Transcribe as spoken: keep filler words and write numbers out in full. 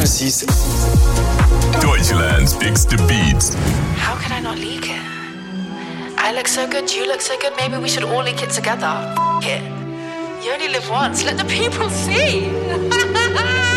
six. Deutschland's biggest beats. How can I not leak it? I look so good, you look so good, maybe we should all leak it together. F it. You only live once, let the people see.